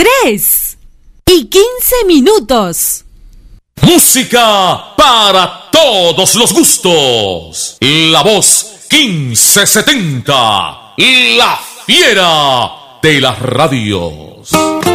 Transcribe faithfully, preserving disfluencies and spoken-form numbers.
tres y quince minutos. Música para todos los gustos. La voz quince setenta. La fiera de las radios.